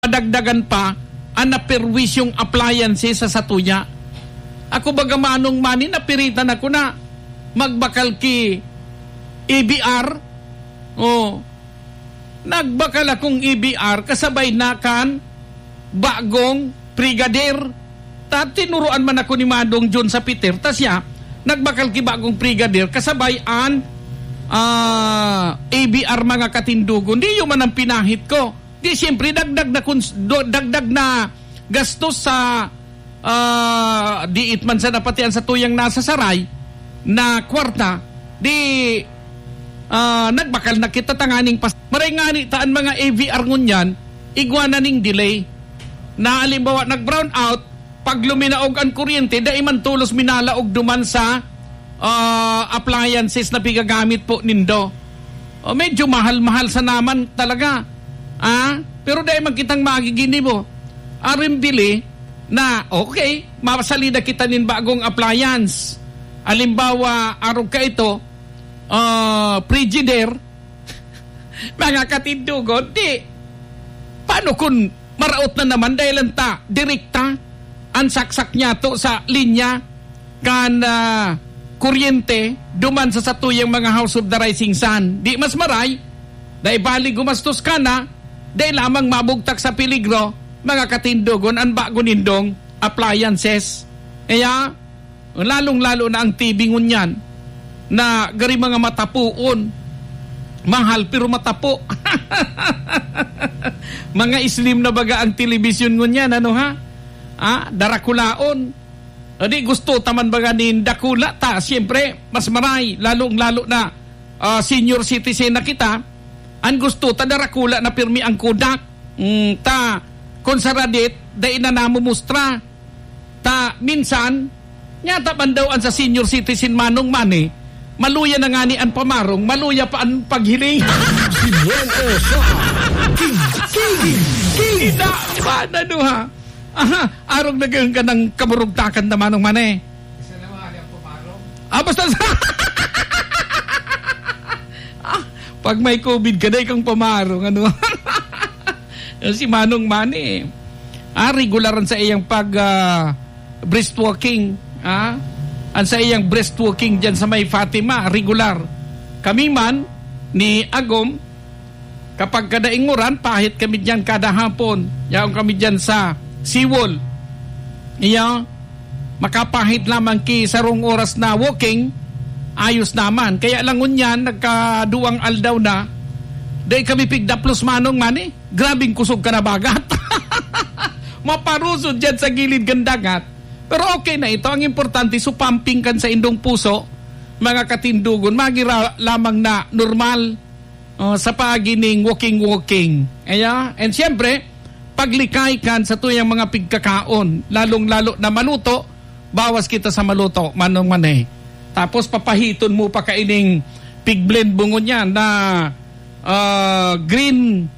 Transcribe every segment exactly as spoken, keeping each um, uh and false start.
madagdagan pa ang naperwisyong appliances sa satuya. Ako baga manong mani napiritan ako na magbakal ki E B R. Oh, nagbakal akong E B R kasabay na kan bagong brigadier. Ta tinuruan man ako ni Madong John sa Peter. Tas ya, nagbakal ki bagong brigadier kasabay an uh, A B R mga katindugon. Di yung man ang pinahit ko. Di siyempre dagdag na kons- do, dagdag na gastos sa uh, diit man sa napatian sa tuyang nasa saray na kwarta. Di uh, nagbakal na kita tanganing pas. Maray nga ni taan mga A V R ngunyan igwa na ning delay. Na alimbawa nag-brown out pag luminaog ang kuryente dahil man tulos minalaog duman sa uh, appliances na pigagamit po nindo. O medyo mahal-mahal sa naman talaga. Ah, pero dahil magkitang magigini mo. Arim bili na okay, masalida kita nin bagong appliance. Alimbawa, araw ka ito, uh, Frigidaire, mga katindugon, di, paano kung maraot na naman dahil lanta, direkta, ang saksak niya to sa linya kan uh, kuryente duman sa satuyang mga House of the Rising Sun. Di mas maray dahil bali gumastos ka na dahil lamang mabugtak sa peligro mga katindugon ang bago nindong appliances. Kaya lalong-lalo na ang T V ngunyan na gari mga matapuon mahal pero matapo. Mga slim na baga ang television ngunyan, ano ha? Ah, darakulaon. Adi gusto taman baga nin dakula ta, siyempre mas maray lalong-lalo na uh, senior citizen na kita. Ang gusto ta darakula na pirmi ang Kodak. Mm, ta konsaradit dai na namumustra. Ta minsan nya ta bandawan sa senior citizen manong mani. Maluya na nga ni ang pamarong, maluya pa ang paghiling. Si Buen Osa. King, king, king. Ida, paano no ha? Aha, arong nagang ka ng kamurugtakan na manong mani. Isa naman ang pamarong. Ah, basta ah, pag may COVID ka na ikang pamarong, ano? Si Manong Mani, ah, regularan sa iyang pag uh, breastwalking, ah? Ang sa iyang breastwalking dyan sa may Fatima, regular. Kami man, ni Agom, kapag kadainguran, pahit kami dyan kada hapon. Yaong kami dyan sa Seawall. Iya, makapahit lamang ki sarong oras na walking, ayos naman. Kaya lang ngunyan, nagkaduang aldaw na, dahil kami pigdaplos manong mani, grabing kusog ka na bagat. Maparusod dyan sa gilid gandagat. Pero okay na ito. Ang importante, supamping kan sa indong puso, mga katindugon, magira lamang na normal uh, sa pagining walking-walking. Aya? And siyempre, paglikay kan sa tuyang mga pigkakaon, lalong-lalo na maluto, bawas kita sa maluto, manong manay. Tapos papahiton mo pa kaining pigblend bungon yan na uh, green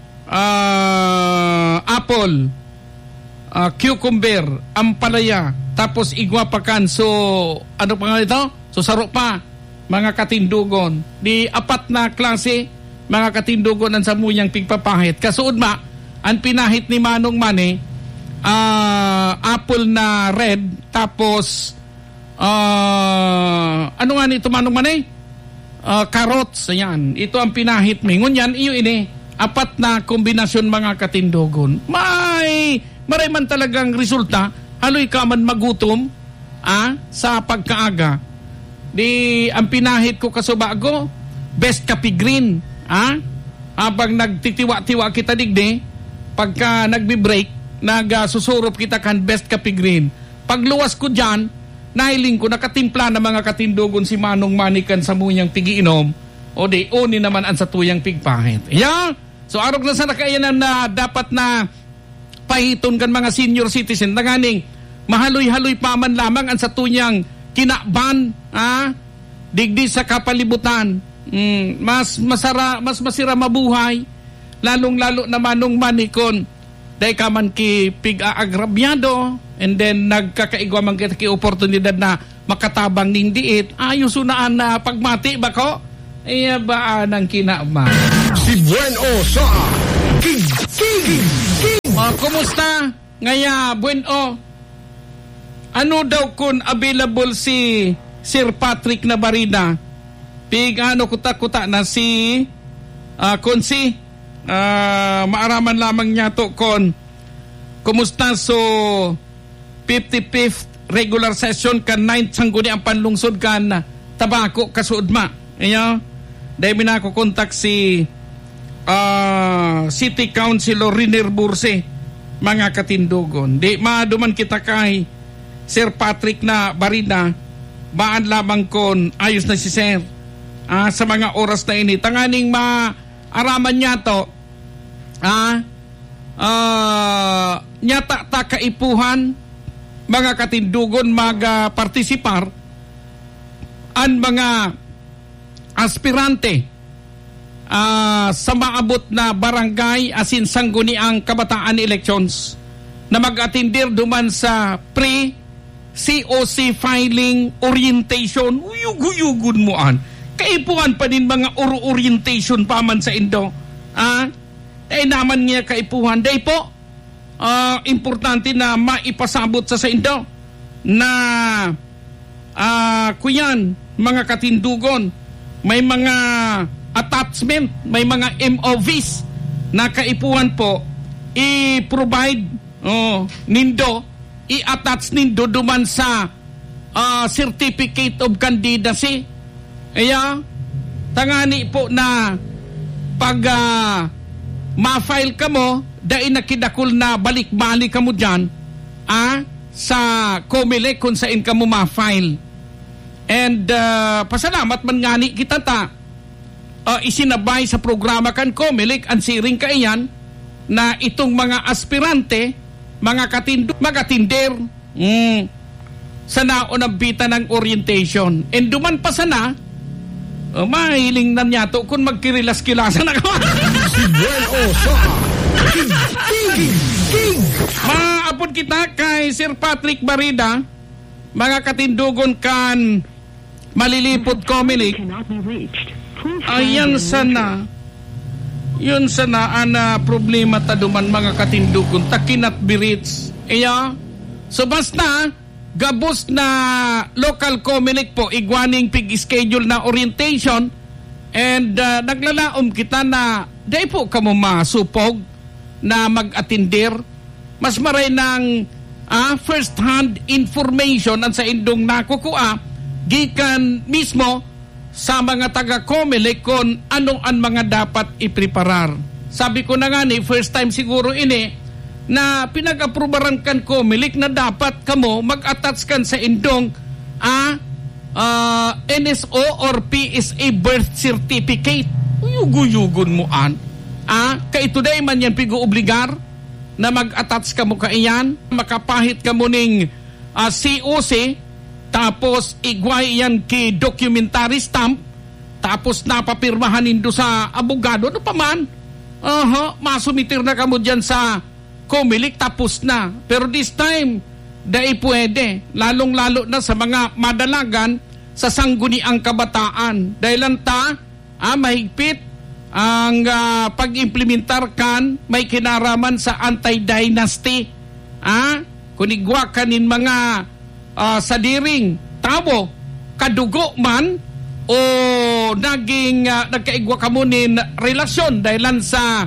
uh, apple, Uh, cucumber, ampalaya, tapos igwa pa kan. So, ano pa nga ito? So, saro pa, mga katindugon. Di apat na klase, mga katindugon ang samuyang pigpapahit. Kasuod ma, ang pinahit ni Manong Mani, uh, apple na red, tapos, uh, ano nga nito Manong Mani? Uh, carrots, ayan. Ito ang pinahit mi. Ngunyan, iyo ini, apat na kombinasyon mga katindugon. May... Maray man talagang resulta, haloy ka man magutom ah, sa pagkaaga. Di, ang pinahit ko kasubago, best kapi green. Ah? Habang nagtitiwa-tiwa kita digde, pagka nagbi-break, nagsusurop kita kan best kapi green. Pagluwas ko dyan, nahiling ko, nakatimpla na mga katindugon si Manong Manikan sa muyang pigiinom, o di, uni naman ang sa tuyang pigpahit. Yeah? So, arog na sa nakainan na dapat na pahiton kan mga senior citizen na ganing mahaloy-haloy pa man lamang ang sa tunyang kinaban, ah, digdi sa kapalibutan. Mm, mas masara, mas masira mabuhay, lalong-lalo na Manong Manikon dahil ka man ki pig-aagrabyado and then nagkakaigwa man kita ki oportunidad na makatabang ning diit, ayos unaan na pagmati ba ko? Iya ba nang kinaban? Si Buen Osa. King, king, king. ngaya bueno, ano daw kung available si Sir Patrick Navarina? Pig ano kuta-kuta na si uh, kung si uh, maaraman lamang niya to kon kumusta so fifty-fifth regular session kan ninth sangguni ang panlungsod kan tabako kasuod ma. Ayo, dahil minakukontak si uh, City Councilor Riner Burse, mga katindugon. Di maaduman kita kay Sir Patrick na Barina, baan lamang kon ayos na si Sir. Ah, sa mga oras na ini. Tanganing maaraman niya to, ah, uh, nyata ta kaipuhan, mga katindugon mag-partisipar, ang mga aspirante uh, sa maabot na barangay asin sangguniang kabataan elections na mag-atindir duman sa pre-C O C filing orientation. Uyug-uyugun mo an. Kaipuhan pa din mga orientation pa man sa Indo. Ah, dahil naman niya kaipuhan. Dahil po, uh, importante na maipasabot sa sa Indo na uh, kuyan, mga katindugon, may mga attachment, may mga M O Vs na kaipuhan po i-provide oh, nindo, i-attach nindo duman sa uh, Certificate of Candidacy. Kaya tangani po na pag uh, ma-file ka mo, dahil nakidakol na balik-balik ka mo dyan ah, sa COMELEC kung saan ka mo ma-file. And uh, pasalamat man ngani kita ta uh, isinabay sa programa kan COMELEC ang siring kaiyan na itong mga aspirante, mga katindu, magatinder mm, sa naunabita ng orientation. And duman pa sana, uh, mahiling na niya to kung magkirilas-kilasan na ka. Si Bueno sa King, King, King. Maapod kita kay Sir Patrick Barida, mga katindugon kan malilipot COMELEC. Ayan sana. Yun sana ana problema ta duman mga katindugon takinat birits. Iya. So basta gabos na local COMELEC po igwaning pig-schedule na orientation and uh, naglalaom kita na dahil po kamo masupog na mag-atindir. Mas maray ng ah, first-hand information ang sa indong nakukuha gikan mismo sa mga taga-COMELEC kung anong ang mga dapat ipreparar. Sabi ko na nga ni, first time siguro ini, na pinag-aprobaran kan COMELEC na dapat kamo mag-attach kan sa indong ah, uh, N S O or P S A birth certificate. Uyug-uyugon mo an. Ah, kaito day man yan pigo-obligar na mag-attach ka mo kaiyan, makapahit ka mo ning uh, C O C, tapos igway yan ki documentary stamp, tapos napapirmahan nindo sa abogado, ano pa man, uh-huh, masumitir na ka mo dyan sa COMELEC, tapos na. Pero this time, dahil pwede, lalong-lalo na sa mga madalagan sa sangguniang kabataan. Dahil lang ta, ah, mahigpit ang uh, pag-implementar kan may kinaraman sa anti-dynasty. Ah, kunigwa kanin mga uh, sadiring tao, kadugo man o naging uh, nagkaigwa kamunin relasyon dahilan sa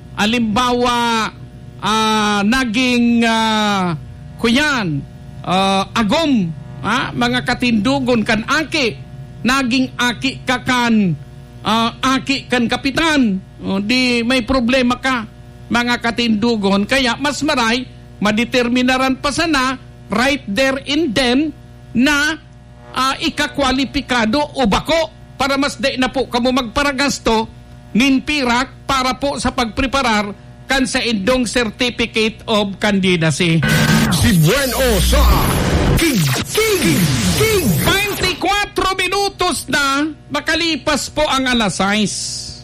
alimbawa uh, naging uh, kuyan uh, agom, ah, mga katindugon kan aki, naging aki kakan Uh, aki kan kapitan, uh, di may problema ka, mga katindugon. Kaya mas maray madeterminaran pa sana right there and then na uh, ikakwalipikado o bako para mas day na po kamo magparagasto nin pirak para po sa pagpreparar kan sa indong Certificate of Candidacy. Si Bueno sa King, King, King. twenty-four minutos na makalipas po ang alas sais.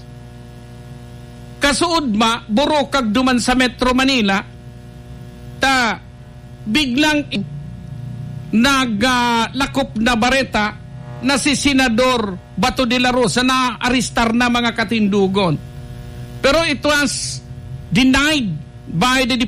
Kasuod ma, burokag duman sa Metro Manila, ta biglang naglakop uh, na bareta na si Senador Bato de la Rosa na aristar na mga katindugon. Pero it was denied by the